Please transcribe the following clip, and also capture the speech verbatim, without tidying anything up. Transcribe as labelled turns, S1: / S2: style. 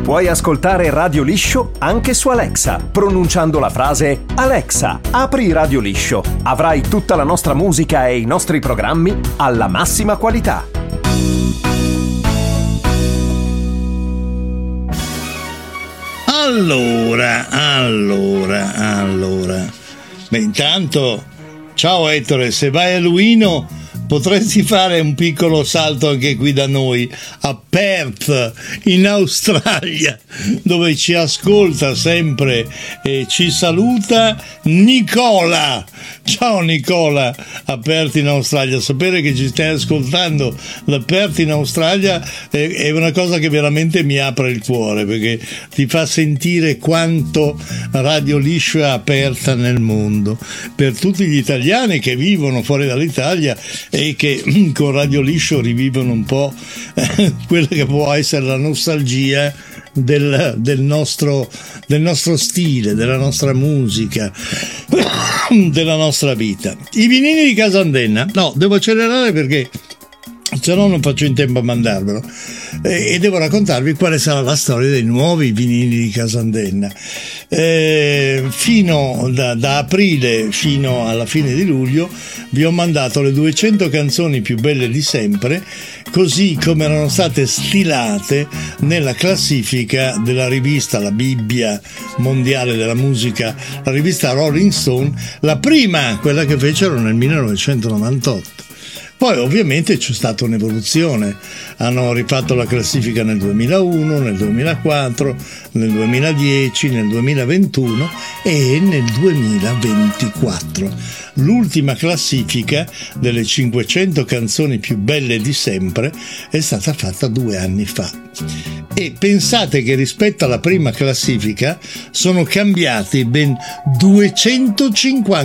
S1: Puoi ascoltare Radio Liscio anche su Alexa, pronunciando la frase Alexa, apri Radio Liscio. Avrai tutta la nostra musica e i nostri programmi alla massima qualità.
S2: Allora, allora, allora. Beh, intanto, ciao Ettore, se vai a Luino potresti fare un piccolo salto anche qui da noi, a Perth, in Australia, dove ci ascolta sempre e ci saluta Nicola. Ciao Nicola, a Perth in Australia. Sapere che ci stai ascoltando da Perth in Australia è una cosa che veramente mi apre il cuore, perché ti fa sentire quanto Radio Liscio è aperta nel mondo. Per tutti gli italiani che vivono fuori dall'Italia e che con Radio Liscio rivivono un po' eh, quella che può essere la nostalgia del, del, nostro, del nostro stile, della nostra musica, della nostra vita. I vinili di Casandenna, no, devo accelerare perché se no non faccio in tempo a mandarvelo, e, e devo raccontarvi quale sarà la storia dei nuovi vinili di Casandenna. Eh, fino da, da aprile fino alla fine di luglio vi ho mandato le duecento canzoni più belle di sempre, così come erano state stilate nella classifica della rivista, la Bibbia mondiale della musica, la rivista Rolling Stone, la prima, quella che fecero nel millenovecentonovantotto. Poi ovviamente c'è stata un'evoluzione, hanno rifatto la classifica nel duemilauno, nel duemilaquattro, nel duemiladieci, nel duemilaventuno e nel duemilaventiquattro. L'ultima classifica delle cinquecento canzoni più belle di sempre è stata fatta due anni fa. E pensate che rispetto alla prima classifica sono cambiati ben duecentocinquanta